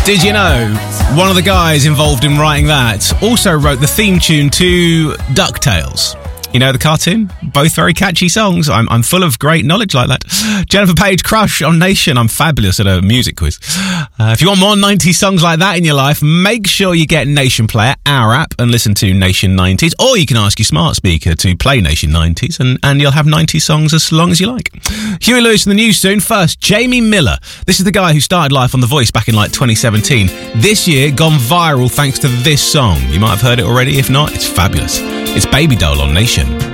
Did you know one of the guys involved in writing that also wrote the theme tune to DuckTales? You know the cartoon? Both very catchy songs. I'm full of great knowledge like that. Jennifer Page, Crush on Nation. I'm fabulous at a music quiz. If you want more 90s songs like that in your life, make sure you get Nation Player, our app, and listen to Nation 90s. Or you can ask your smart speaker to play Nation 90s, and you'll have 90 songs as long as you like. Huey Lewis in the news soon. First, Jamie Miller. This is the guy who started life on The Voice back in 2017. This year, gone viral thanks to this song. You might have heard it already. If not, it's fabulous. It's Baby Doll on Nation.